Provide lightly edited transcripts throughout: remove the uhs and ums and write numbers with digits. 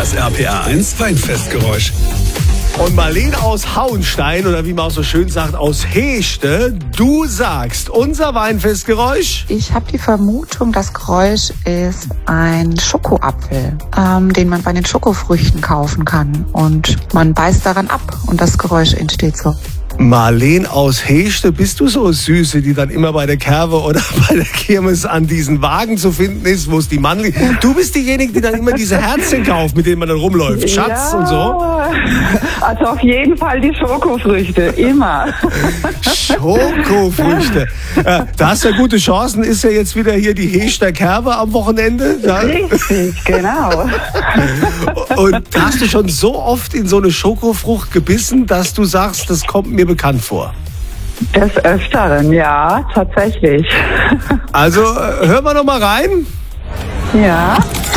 Das RPR1 Weinfestgeräusch. Und Marlene aus Hauenstein, oder wie man auch so schön sagt, aus Hechte, du sagst, unser Weinfestgeräusch? Ich habe die Vermutung, das Geräusch ist ein Schokoapfel, den man bei den Schokofrüchten kaufen kann. Und man beißt daran ab und das Geräusch entsteht so. Marlene aus Hechte, bist du so Süße, die dann immer bei der Kerwe oder bei der Kirmes an diesen Wagen zu finden ist, wo es die Mann liegt? Du bist diejenige, die dann immer diese Herzchen kauft, mit denen man dann rumläuft, Schatz, ja, und so? Also auf jeden Fall die Schokofrüchte, immer. Schokofrüchte. Da hast du ja gute Chancen, ist ja jetzt wieder hier die Hechteer Kerwe am Wochenende. Ja? Richtig, genau. Und hast du schon so oft in so eine Schokofrucht gebissen, dass du sagst, das kommt mir bekannt vor? Des Öfteren, ja, tatsächlich. Also, hören wir noch mal rein. Ja.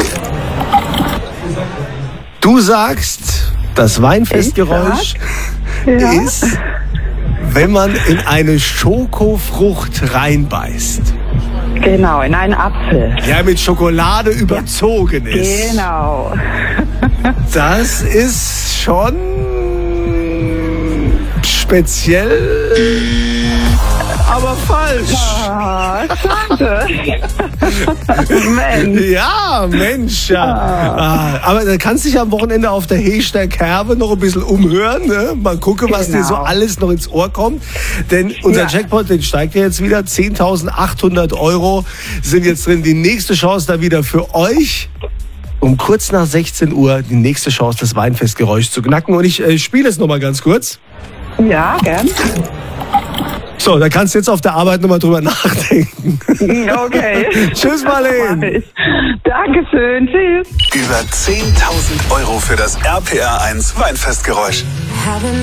Du sagst, das Weinfestgeräusch ist, wenn man in eine Schokofrucht reinbeißt. Genau, in einen Apfel. Ja, mit Schokolade überzogen ist. Genau. Das ist schon speziell, aber falsch. Oh, schade. Mensch. Ja, Mensch. Ja. Aber da kannst du dich am Wochenende auf der Hechteer Kerwe noch ein bisschen umhören. Ne? Mal gucken, was dir so alles noch ins Ohr kommt. Denn unser Jackpot, den steigt ja jetzt wieder. 10.800 € sind jetzt drin. Die nächste Chance da wieder für euch. Um kurz nach 16 Uhr die nächste Chance, das Weinfestgeräusch zu knacken. Und ich spiele es nochmal ganz kurz. Ja, gern. So, da kannst du jetzt auf der Arbeit nochmal drüber nachdenken. Okay. Tschüss, Marlene. Dankeschön. Tschüss. Über 10.000 € für das RPR1 Weinfestgeräusch.